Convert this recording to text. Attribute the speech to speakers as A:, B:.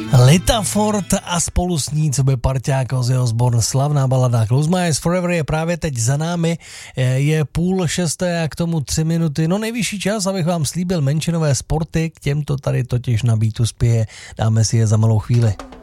A: Lita Ford a spolu s ní, co by parťák Ozzy Osbourne, slavná balada Close My Eyes Forever je právě teď za námi, je 5:30 a k tomu 3 minuty, no nejvyšší čas, abych vám slíbil menšinové sporty, k těmto tady totiž na Beatu spěje, dáme si je za malou chvíli.